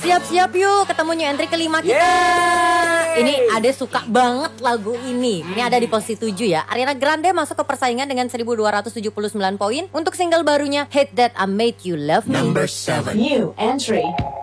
Siap-siap yuk, ketemu new entry kelima kita. Ini Ade suka banget lagu ini. Ini ada di posisi 7 ya. Ariana Grande masuk ke persaingan dengan 1279 poin untuk single barunya Hate That I Made You Love Me. Number 7. New entry.